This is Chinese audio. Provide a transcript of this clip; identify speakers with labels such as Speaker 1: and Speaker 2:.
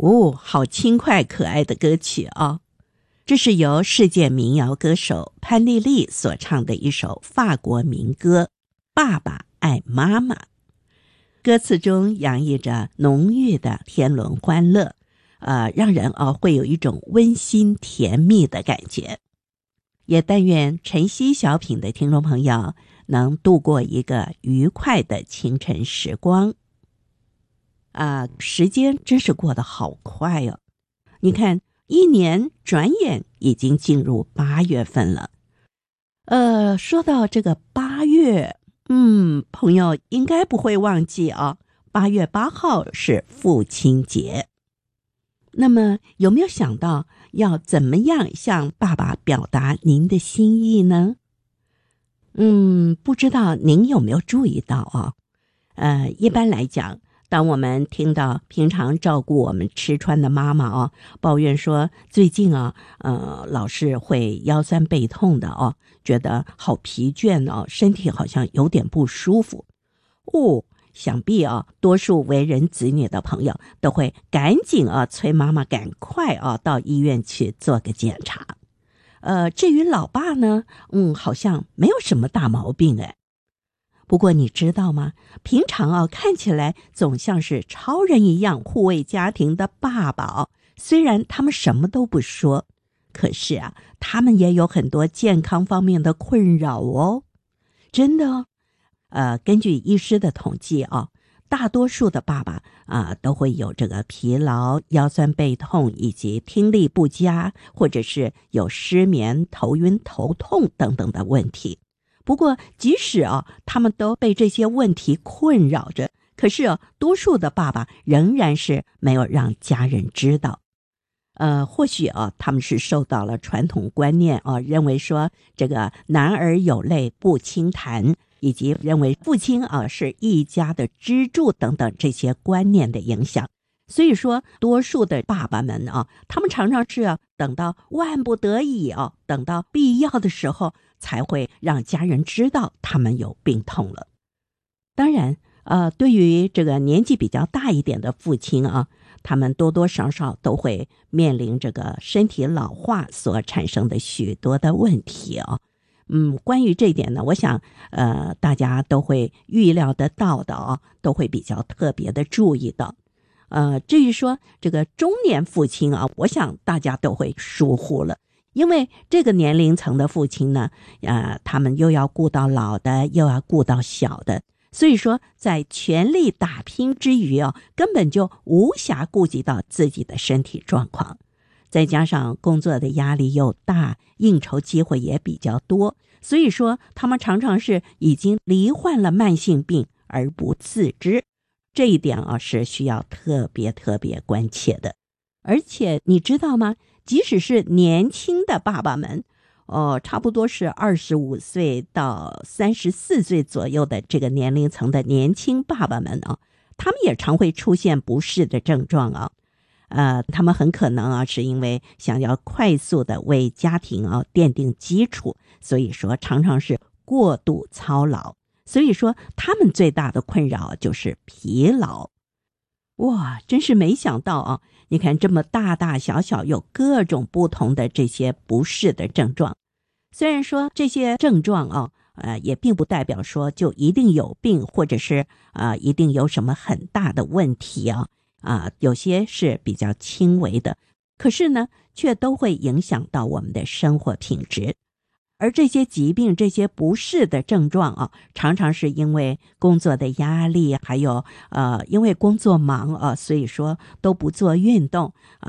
Speaker 1: 哦，好轻快可爱的歌曲啊！这是由世界民谣歌手潘丽丽所唱的一首法国民歌《爸爸爱妈妈》。歌词中洋溢着浓郁的天伦欢乐，让人会有一种温馨甜蜜的感觉。也但愿晨曦小品的听众朋友能度过一个愉快的清晨时光。时间真是过得好快哦！你看，一年转眼已经进入8月份了。说到这个8月，朋友应该不会忘记啊，8月8号是父亲节。那么有没有想到要怎么样向爸爸表达您的心意呢？不知道您有没有注意到啊？一般来讲，当我们听到平常照顾我们吃穿的妈妈抱怨说最近老是会腰酸背痛的觉得好疲倦身体好像有点不舒服想必多数为人子女的朋友都会赶紧催妈妈赶快到医院去做个检查。至于老爸呢，好像没有什么大毛病不过你知道吗？平常看起来总像是超人一样护卫家庭的爸爸虽然他们什么都不说，可是他们也有很多健康方面的困扰真的根据医师的统计大多数的爸爸都会有这个疲劳、腰酸背痛以及听力不佳，或者是有失眠、头晕、头痛等等的问题。不过即使他们都被这些问题困扰着，可是多数的爸爸仍然是没有让家人知道。或许他们是受到了传统观念认为说这个男儿有泪不轻弹，以及认为父亲是一家的支柱等等这些观念的影响。所以说多数的爸爸们他们常常是等到万不得已等到必要的时候才会让家人知道他们有病痛了。当然对于这个年纪比较大一点的父亲他们多多少少都会面临这个身体老化所产生的许多的问题关于这一点呢，我想大家都会预料得到的都会比较特别的注意到。至于说这个中年父亲我想大家都会疏忽了，因为这个年龄层的父亲呢他们又要顾到老的，又要顾到小的，所以说在全力打拼之余根本就无暇顾及到自己的身体状况。再加上工作的压力又大，应酬机会也比较多，所以说他们常常是已经罹患了慢性病而不自知。这一点是需要特别关切的。而且你知道吗？即使是年轻的爸爸们差不多是25岁到34岁左右的这个年龄层的年轻爸爸们他们也常会出现不适的症状他们很可能是因为想要快速的为家庭奠定基础，所以说常常是过度操劳，所以说他们最大的困扰就是疲劳。哇，真是没想到你看这么大大小小有各种不同的这些不适的症状。虽然说这些症状也并不代表说就一定有病，或者是一定有什么很大的问题有些是比较轻微的，可是呢却都会影响到我们的生活品质。而这些疾病，这些不适的症状常常是因为工作的压力，还有因为工作忙所以说都不做运动